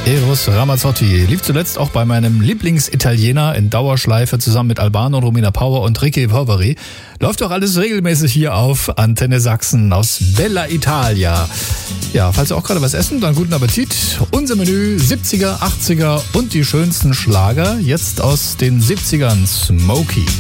Eros Ramazzotti lief zuletzt auch bei meinem Lieblingsitaliener in Dauerschleife zusammen mit Albano, Romina Power und Ricky Poveri. Läuft doch alles regelmäßig hier auf Antenne Sachsen aus Bella Italia. Ja, falls ihr auch gerade was essen, dann guten Appetit. Unser Menü 70er, 80er und die schönsten Schlager. Jetzt aus den 70ern Smokey.